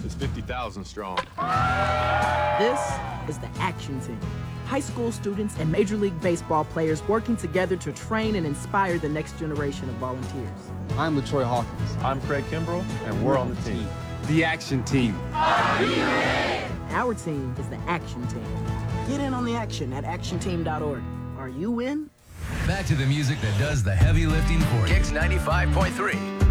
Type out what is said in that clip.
is 50,000 strong. This is the Action Team. High school students and Major League Baseball players working together to train and inspire the next generation of volunteers. I'm LaTroy Hawkins. I'm Craig Kimbrell, and we're on the team. The Action Team. Our team is the Action Team. Get in on the action at actionteam.org. Are you in? Back to the music that does the heavy lifting for you. Kicks 95.3.